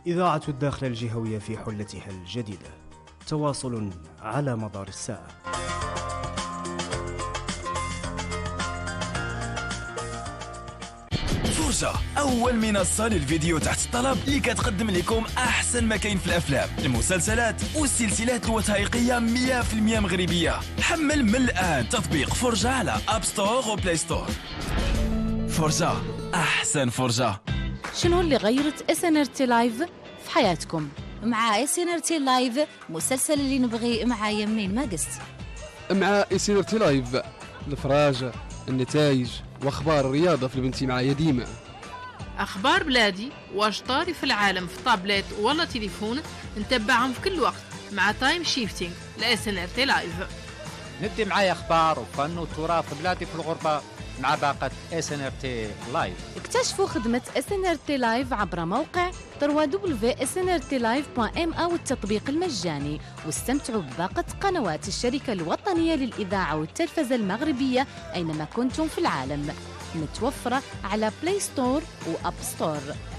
إذاعة الداخل الجهوية في حلتها الجديدة، تواصل على مدار الساعة. فرجة، أول منصة للفيديو تحت الطلب اللي كتقدم لكم أحسن ما كاين في الأفلام، المسلسلات والسلسلات الوثائقية 100% مغربية. حمل من الآن تطبيق فرجة على أب ستور وبلاي ستور. فرجة، أحسن فرجة. شنو اللي غيرت SNRT لايف في حياتكم؟ مع SNRT لايف مسلسل اللي نبغي معايا منين ما قست. مع SNRT لايف الفراجة، النتائج واخبار الرياضه في البنتي معايا ديما. اخبار بلادي واش طاري في العالم في طابلت ولا تليفون نتبعهم في كل وقت مع تايم شيفتينج SNRT لايف. ندي معايا اخبار وفن وتراث بلادي في الغربه مع باقة SNRT لايف. اكتشفوا خدمة SNRT لايف عبر موقع www.snrtlive.ma والتطبيق المجاني، واستمتعوا بباقة قنوات الشركة الوطنية للإذاعة والتلفزة المغربية أينما كنتم في العالم، متوفرة على بلاي ستور وأب ستور.